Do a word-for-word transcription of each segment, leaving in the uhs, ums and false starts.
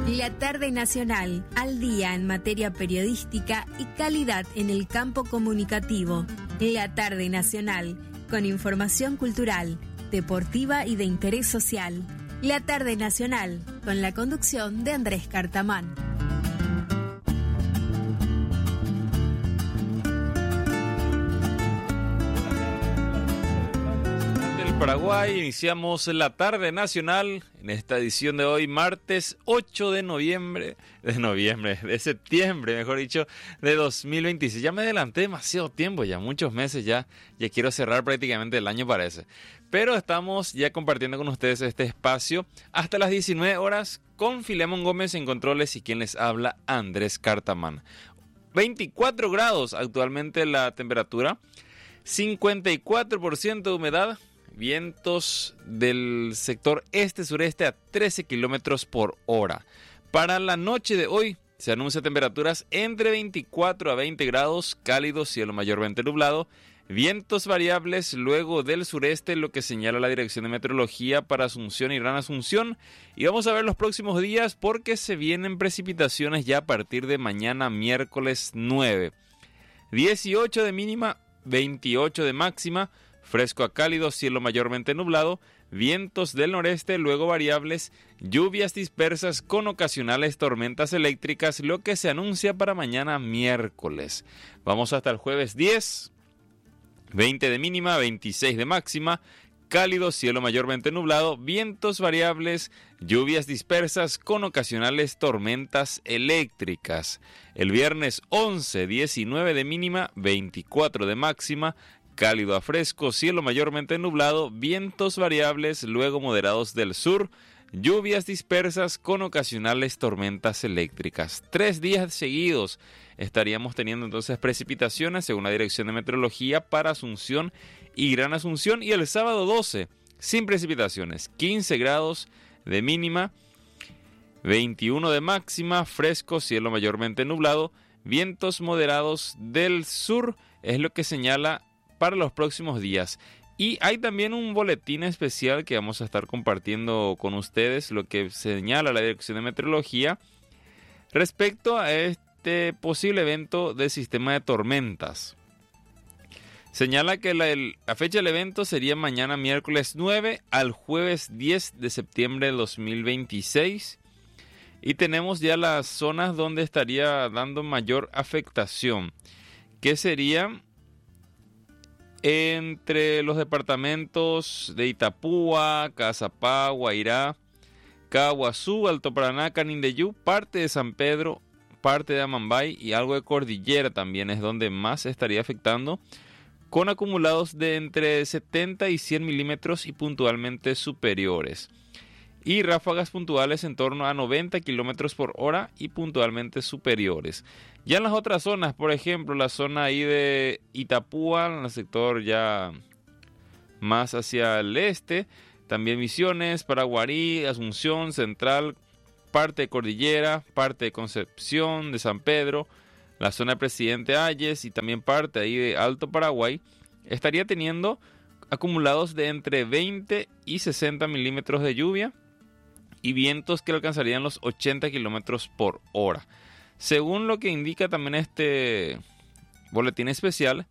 La tarde nacional, al día en materia periodística y calidad en el campo comunicativo. La tarde nacional, con información cultural, deportiva y de interés social. La tarde nacional, con la conducción de Andrés Cartamán. Paraguay, iniciamos la tarde nacional en esta edición de hoy, martes ocho de noviembre, de noviembre, de septiembre, mejor dicho, de dos mil veintiséis. Ya me adelanté demasiado tiempo, ya muchos meses ya, ya quiero cerrar prácticamente el año parece. Pero estamos ya compartiendo con ustedes este espacio hasta las diecinueve horas con Filemón Gómez en controles y quien les habla, Andrés Cartamán. veinticuatro grados actualmente la temperatura, cincuenta y cuatro por ciento de humedad. Vientos del sector este-sureste a trece kilómetros por hora. Para la noche de hoy se anuncian temperaturas entre veinticuatro a veinte grados, cálido, cielo mayormente nublado, vientos variables luego del sureste, lo que señala la Dirección de Meteorología para Asunción y Gran Asunción. Y vamos a ver los próximos días porque se vienen precipitaciones ya a partir de mañana miércoles nueve. dieciocho de mínima, veintiocho de máxima. Fresco a cálido, cielo mayormente nublado, vientos del noreste, luego variables, lluvias dispersas con ocasionales tormentas eléctricas, lo que se anuncia para mañana miércoles. Vamos hasta el jueves diez, veinte de mínima, veintiséis de máxima, cálido, cielo mayormente nublado, vientos variables, lluvias dispersas con ocasionales tormentas eléctricas. El viernes once, diecinueve de mínima, veinticuatro de máxima, cálido a fresco, cielo mayormente nublado, vientos variables, luego moderados del sur, lluvias dispersas con ocasionales tormentas eléctricas. Tres días seguidos estaríamos teniendo entonces precipitaciones según la Dirección de Meteorología para Asunción y Gran Asunción. Y el sábado doce, sin precipitaciones, quince grados de mínima, veintiuno de máxima, fresco, cielo mayormente nublado, vientos moderados del sur, es lo que señala para los próximos días. Y hay también un boletín especial que vamos a estar compartiendo con ustedes, lo que señala la Dirección de Meteorología respecto a este posible evento de sistema de tormentas. Señala que la, el, la fecha del evento sería mañana miércoles nueve al jueves diez de septiembre de dos mil veintiséis. Y tenemos ya las zonas donde estaría dando mayor afectación, que sería entre los departamentos de Itapúa, Caazapá, Guairá, Caaguazú, Alto Paraná, Canindeyú, parte de San Pedro, parte de Amambay y algo de Cordillera también es donde más estaría afectando, con acumulados de entre setenta y cien milímetros y puntualmente superiores. Y ráfagas puntuales en torno a noventa kilómetros por hora y puntualmente superiores. Ya en las otras zonas, por ejemplo, la zona ahí de Itapúa, en el sector ya más hacia el este, también Misiones, Paraguarí, Asunción, Central, parte de Cordillera, parte de Concepción, de San Pedro, la zona de Presidente Hayes y también parte ahí de Alto Paraguay, estaría teniendo acumulados de entre veinte y sesenta milímetros de lluvia y vientos que alcanzarían los ochenta kilómetros por hora. Según lo que indica también este boletín especial,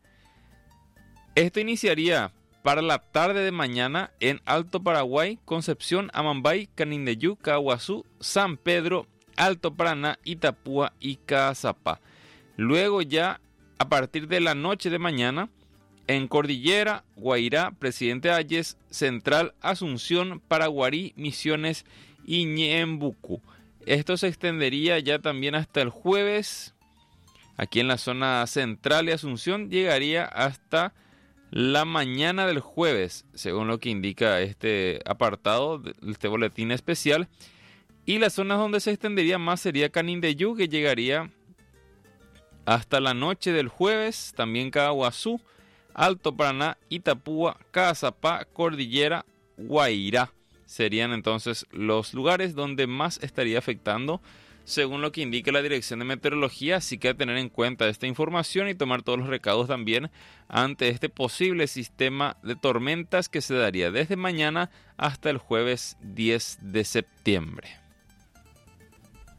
esto iniciaría para la tarde de mañana en Alto Paraguay, Concepción, Amambay, Canindeyú, Caaguazú, San Pedro, Alto Paraná, Itapúa y Caazapá. Luego ya a partir de la noche de mañana en Cordillera, Guairá, Presidente Hayes, Central, Asunción, Paraguarí, Misiones y Ñembucú. Esto se extendería ya también hasta el jueves. Aquí en la zona central de Asunción llegaría hasta la mañana del jueves, según lo que indica este apartado, este boletín especial. Y las zonas donde se extendería más sería Canindeyú, que llegaría hasta la noche del jueves. También Caaguazú, Alto Paraná, Itapúa, Caazapá, Cordillera, Guairá. Serían entonces los lugares donde más estaría afectando, según lo que indica la Dirección de Meteorología. Así que hay que tener en cuenta esta información y tomar todos los recaudos también ante este posible sistema de tormentas que se daría desde mañana hasta el jueves diez de septiembre.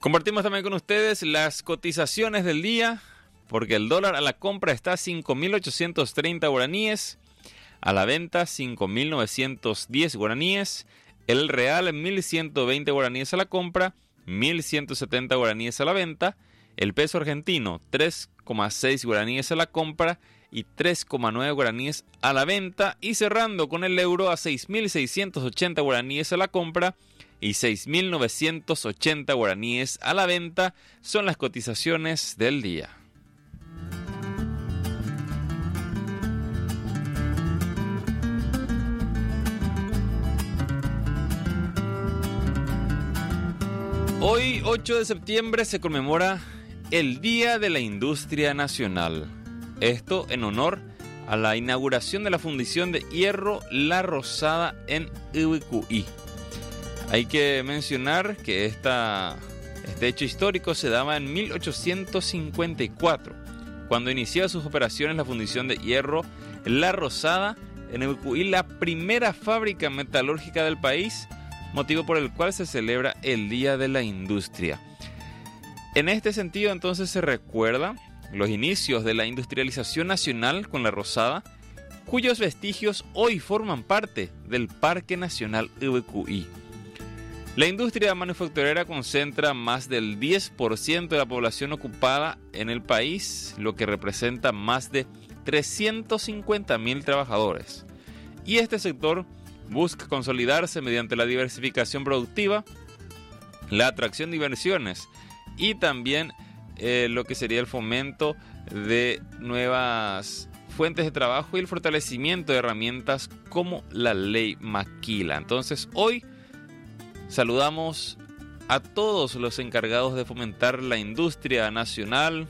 Compartimos también con ustedes las cotizaciones del día, porque el dólar a la compra está a cinco mil ochocientos treinta guaraníes, a la venta cinco mil novecientos diez guaraníes, el real mil ciento veinte guaraníes a la compra, mil ciento setenta guaraníes a la venta, el peso argentino tres coma seis guaraníes a la compra y tres coma nueve guaraníes a la venta, y cerrando con el euro a seis mil seiscientos ochenta guaraníes a la compra y seis mil novecientos ochenta guaraníes a la venta. Son las cotizaciones del día. Hoy, ocho de septiembre, se conmemora el Día de la Industria Nacional. Esto en honor a la inauguración de la fundición de hierro La Rosada en Ubicuí. Hay que mencionar que esta, este hecho histórico se daba en mil ochocientos cincuenta y cuatro, cuando inició sus operaciones la fundición de hierro La Rosada en Ubicuí, la primera fábrica metalúrgica del país, motivo por el cual se celebra el Día de la Industria. En este sentido, entonces, se recuerda los inicios de la industrialización nacional con La Rosada, cuyos vestigios hoy forman parte del Parque Nacional Ubicuí. La industria manufacturera concentra más del diez por ciento de la población ocupada en el país, lo que representa más de trescientos cincuenta mil trabajadores. Y este sector busca consolidarse mediante la diversificación productiva, la atracción de inversiones y también eh, lo que sería el fomento de nuevas fuentes de trabajo y el fortalecimiento de herramientas como la ley Maquila. Entonces, hoy saludamos a todos los encargados de fomentar la industria nacional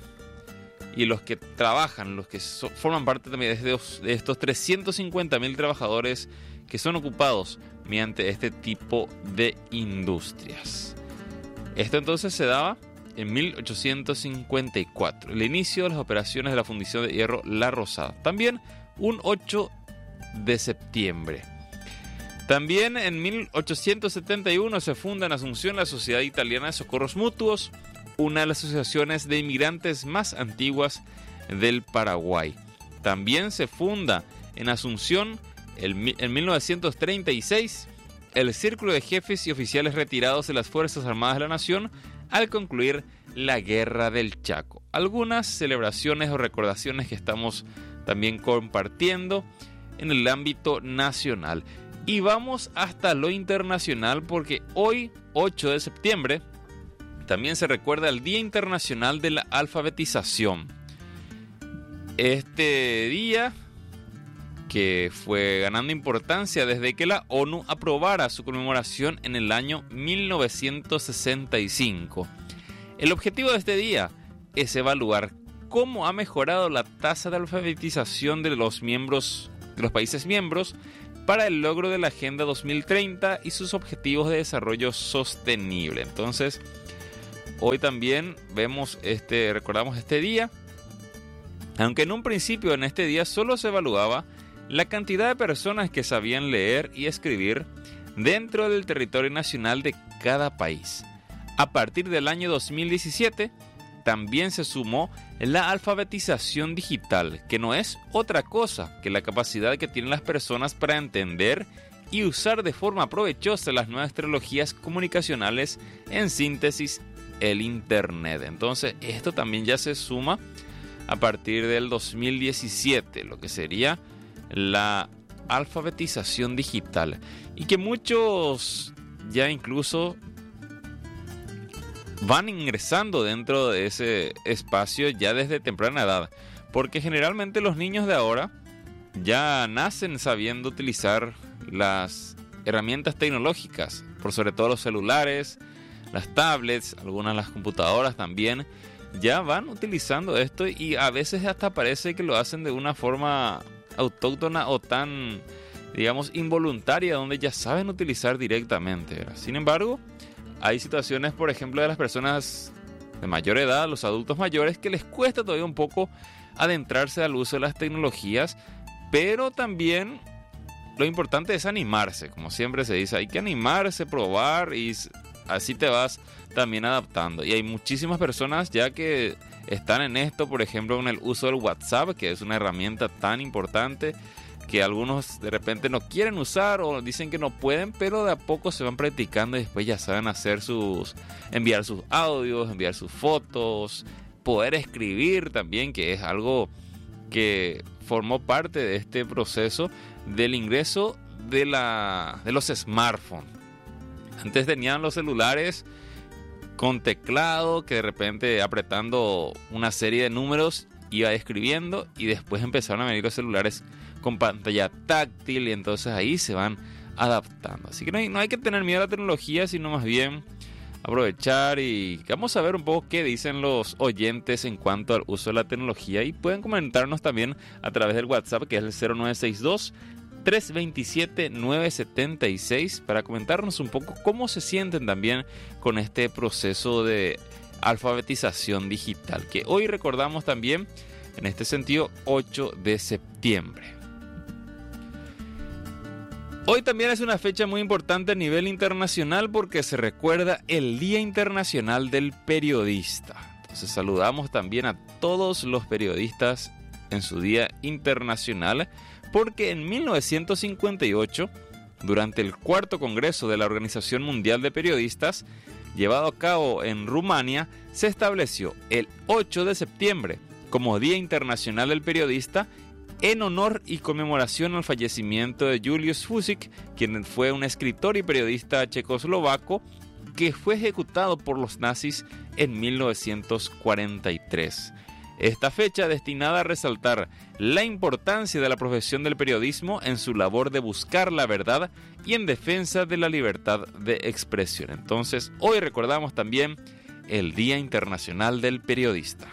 y los que trabajan, los que so, forman parte también de estos, de estos trescientos cincuenta mil trabajadores que son ocupados mediante este tipo de industrias. Esto entonces se daba en mil ochocientos cincuenta y cuatro, el inicio de las operaciones de la fundición de hierro La Rosada. También un ocho de septiembre. También en mil ochocientos setenta y uno se funda en Asunción la Sociedad Italiana de Socorros Mutuos, una de las asociaciones de inmigrantes más antiguas del Paraguay. También se funda en Asunción el, en mil novecientos treinta y seis el Círculo de Jefes y Oficiales Retirados de las Fuerzas Armadas de la Nación al concluir la Guerra del Chaco. Algunas celebraciones o recordaciones que estamos también compartiendo en el ámbito nacional. Y vamos hasta lo internacional, porque hoy, ocho de septiembre, también se recuerda el Día Internacional de la Alfabetización. Este día, que fue ganando importancia desde que la ONU aprobara su conmemoración en el año mil novecientos sesenta y cinco. El objetivo de este día es evaluar cómo ha mejorado la tasa de alfabetización de los miembros, de los países miembros, para el logro de la Agenda dos mil treinta y sus objetivos de desarrollo sostenible. Entonces, hoy también vemos este, recordamos este día, aunque en un principio en este día solo se evaluaba la cantidad de personas que sabían leer y escribir dentro del territorio nacional de cada país. A partir del año dos mil diecisiete, también se sumó la alfabetización digital, que no es otra cosa que la capacidad que tienen las personas para entender y usar de forma provechosa las nuevas tecnologías comunicacionales, en síntesis, el Internet. Entonces, esto también ya se suma a partir del dos mil diecisiete, lo que sería la alfabetización digital, y que muchos ya incluso van ingresando dentro de ese espacio ya desde temprana edad, porque generalmente los niños de ahora ya nacen sabiendo utilizar las herramientas tecnológicas, por sobre todo los celulares, las tablets, algunas las computadoras también, ya van utilizando esto, y a veces hasta parece que lo hacen de una forma autóctona o tan, digamos, involuntaria, donde ya saben utilizar directamente, ¿verdad? Sin embargo, hay situaciones, por ejemplo, de las personas de mayor edad, los adultos mayores, que les cuesta todavía un poco adentrarse al uso de las tecnologías, pero también lo importante es animarse, como siempre se dice, hay que animarse, probar y así te vas también adaptando. Y hay muchísimas personas ya que están en esto, por ejemplo, con el uso del WhatsApp, que es una herramienta tan importante que algunos de repente no quieren usar o dicen que no pueden, pero de a poco se van practicando y después ya saben hacer sus, enviar sus audios, enviar sus fotos, poder escribir también, que es algo que formó parte de este proceso del ingreso de, la, de los smartphones. Antes tenían los celulares con teclado, que de repente apretando una serie de números iba escribiendo, y después empezaron a venir los celulares con pantalla táctil y entonces ahí se van adaptando. Así que no hay, no hay que tener miedo a la tecnología, sino más bien aprovechar, y vamos a ver un poco qué dicen los oyentes en cuanto al uso de la tecnología, y pueden comentarnos también a través del WhatsApp, que es el cero nueve seis dos, tres dos siete, nueve siete seis, para comentarnos un poco cómo se sienten también con este proceso de alfabetización digital, que hoy recordamos también en este sentido ocho de septiembre. Hoy también es una fecha muy importante a nivel internacional porque se recuerda el Día Internacional del Periodista. Entonces saludamos también a todos los periodistas en su Día Internacional, porque en mil novecientos cincuenta y ocho, durante el cuarto Congreso de la Organización Mundial de Periodistas, llevado a cabo en Rumania, se estableció el ocho de septiembre como Día Internacional del Periodista, en honor y conmemoración al fallecimiento de Julius Fučík, quien fue un escritor y periodista checoslovaco que fue ejecutado por los nazis en mil novecientos cuarenta y tres. Esta fecha destinada a resaltar la importancia de la profesión del periodismo en su labor de buscar la verdad y en defensa de la libertad de expresión. Entonces, hoy recordamos también el Día Internacional del Periodista.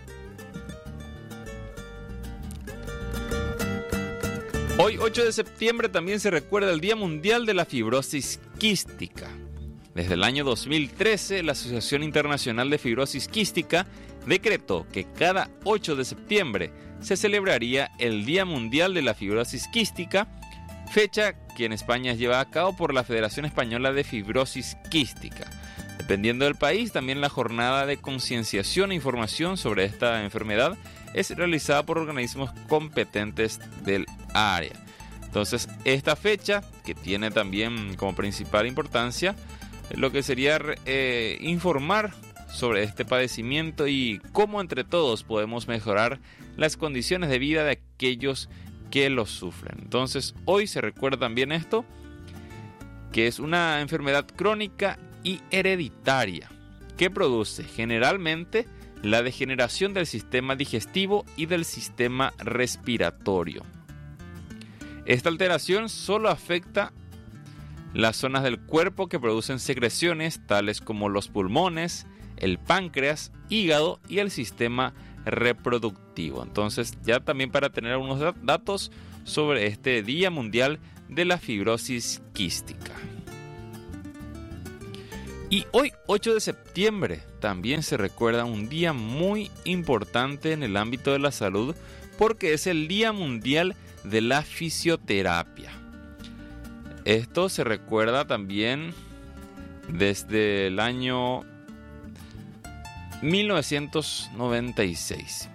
Hoy, ocho de septiembre, también se recuerda el Día Mundial de la Fibrosis Quística. Desde el año dos mil trece, la Asociación Internacional de Fibrosis Quística decretó que cada ocho de septiembre se celebraría el Día Mundial de la Fibrosis Quística, fecha que en España es llevada a cabo por la Federación Española de Fibrosis Quística. Dependiendo del país, también la jornada de concienciación e información sobre esta enfermedad es realizada por organismos competentes del área. Entonces, esta fecha, que tiene también como principal importancia lo que sería eh, informar sobre este padecimiento y cómo entre todos podemos mejorar las condiciones de vida de aquellos que lo sufren. Entonces, hoy se recuerda también esto, que es una enfermedad crónica y hereditaria que produce generalmente la degeneración del sistema digestivo y del sistema respiratorio. Esta alteración solo afecta las zonas del cuerpo que producen secreciones tales como los pulmones, el páncreas, hígado y el sistema reproductivo. Entonces, ya también para tener algunos datos sobre este Día Mundial de la Fibrosis Quística. Y hoy, ocho de septiembre, también se recuerda un día muy importante en el ámbito de la salud, porque es el Día Mundial de la Fisioterapia. Esto se recuerda también desde el año mil novecientos noventa y seis,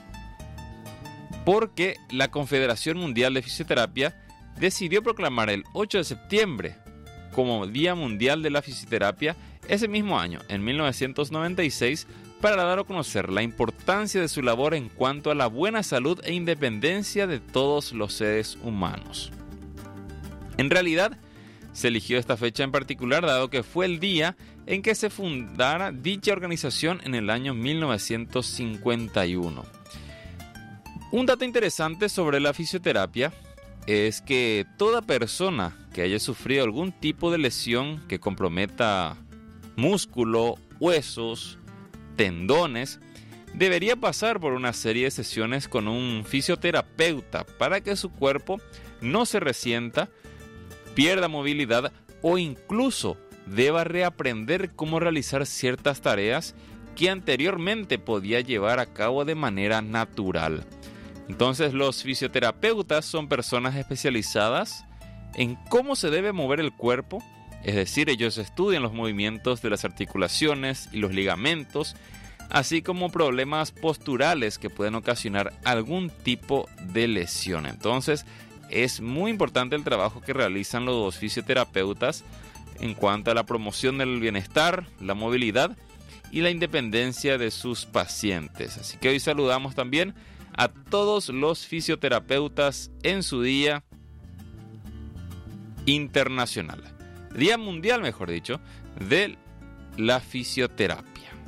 porque la Confederación Mundial de Fisioterapia decidió proclamar el ocho de septiembre como Día Mundial de la Fisioterapia ese mismo año, en mil novecientos noventa y seis, para dar a conocer la importancia de su labor en cuanto a la buena salud e independencia de todos los seres humanos. En realidad, se eligió esta fecha en particular dado que fue el día en que se fundara dicha organización en el año mil novecientos cincuenta y uno. Un dato interesante sobre la fisioterapia es que toda persona que haya sufrido algún tipo de lesión que comprometa músculo, huesos, tendones, debería pasar por una serie de sesiones con un fisioterapeuta para que su cuerpo no se resienta, pierda movilidad o incluso deba reaprender cómo realizar ciertas tareas que anteriormente podía llevar a cabo de manera natural. Entonces, los fisioterapeutas son personas especializadas en cómo se debe mover el cuerpo Es decir, ellos estudian los movimientos de las articulaciones y los ligamentos, así como problemas posturales que pueden ocasionar algún tipo de lesión. Entonces, es muy importante el trabajo que realizan los fisioterapeutas en cuanto a la promoción del bienestar, la movilidad y la independencia de sus pacientes. Así que hoy saludamos también a todos los fisioterapeutas en su Día Internacional, Día Mundial, mejor dicho, de la fisioterapia.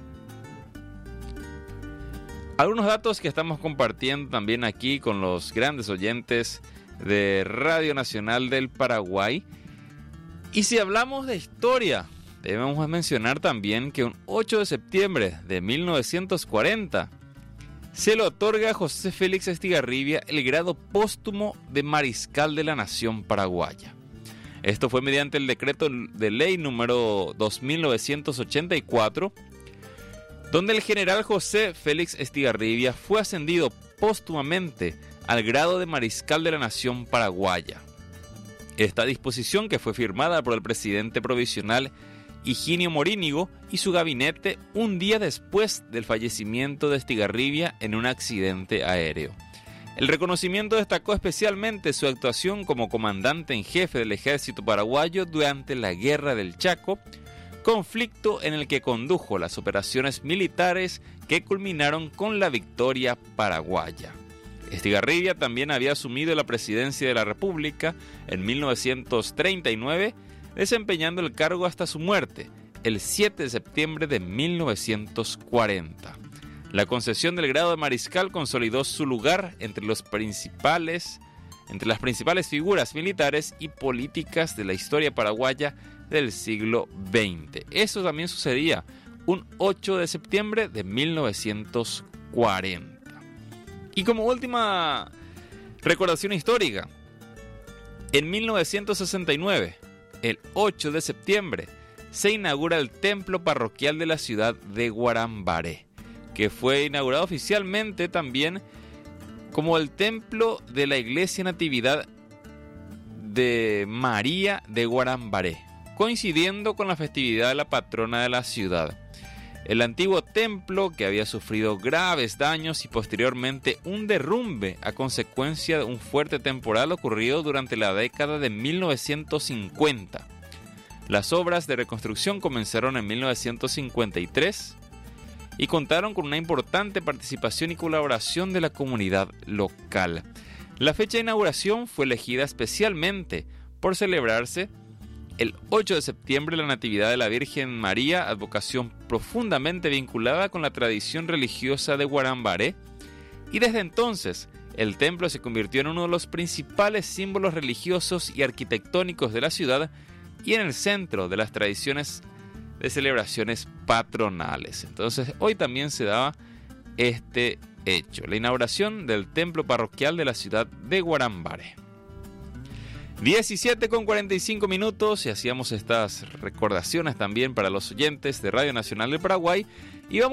Algunos datos que estamos compartiendo también aquí con los grandes oyentes de Radio Nacional del Paraguay. Y si hablamos de historia, debemos mencionar también que un ocho de septiembre de mil novecientos cuarenta se le otorga a José Félix Estigarribia el grado póstumo de Mariscal de la Nación Paraguaya. Esto fue mediante el decreto de ley número dos mil novecientos ochenta y cuatro, donde el general José Félix Estigarribia fue ascendido póstumamente al grado de Mariscal de la Nación Paraguaya. Esta disposición, que fue firmada por el presidente provisional Higinio Morínigo y su gabinete un día después del fallecimiento de Estigarribia en un accidente aéreo. El reconocimiento destacó especialmente su actuación como comandante en jefe del ejército paraguayo durante la Guerra del Chaco, conflicto en el que condujo las operaciones militares que culminaron con la victoria paraguaya. Estigarribia también había asumido la presidencia de la República en mil novecientos treinta y nueve, desempeñando el cargo hasta su muerte, el siete de septiembre de mil novecientos cuarenta. La concesión del grado de mariscal consolidó su lugar entre los principales, entre las principales figuras militares y políticas de la historia paraguaya del siglo veinte. Eso también sucedía un ocho de septiembre de mil novecientos cuarenta. Y como última recordación histórica, en mil novecientos sesenta y nueve, el ocho de septiembre, se inaugura el templo parroquial de la ciudad de Guarambaré, que fue inaugurado oficialmente también como el templo de la Iglesia Natividad de María de Guarambaré, coincidiendo con la festividad de la patrona de la ciudad. El antiguo templo, que había sufrido graves daños y posteriormente un derrumbe a consecuencia de un fuerte temporal ocurrido durante la década de mil novecientos cincuenta. Las obras de reconstrucción comenzaron en mil novecientos cincuenta y tres y contaron con una importante participación y colaboración de la comunidad local. La fecha de inauguración fue elegida especialmente por celebrarse el ocho de septiembre, la Natividad de la Virgen María, advocación profundamente vinculada con la tradición religiosa de Guarambaré, y desde entonces el templo se convirtió en uno de los principales símbolos religiosos y arquitectónicos de la ciudad y en el centro de las tradiciones de celebraciones patronales. Entonces, hoy también se daba este hecho, la inauguración del templo parroquial de la ciudad de Guarambaré. diecisiete con cuarenta y cinco minutos y hacíamos estas recordaciones también para los oyentes de Radio Nacional del Paraguay. Y vamos